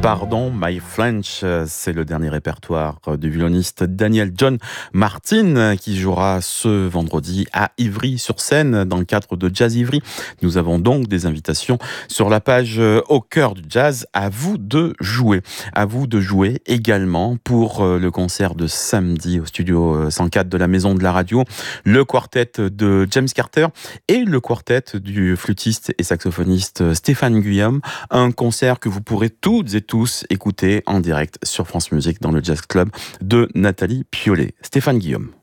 Pardon, My French, c'est le dernier répertoire du violoniste Daniel John Martin qui jouera ce vendredi à Ivry-sur-Seine dans le cadre de Jazz Ivry. Nous avons donc des invitations sur la page Au cœur du jazz. À vous de jouer. À vous de jouer également pour le concert de samedi au studio 104 de la Maison de la Radio, le quartet de James Carter et le quartet du flûtiste et saxophoniste Stéphane Guillaume. Un concert que vous pourrez toutes et tous écouter en direct sur France Musique dans le Jazz Club de Nathalie Piolet. Stéphane Guillaume.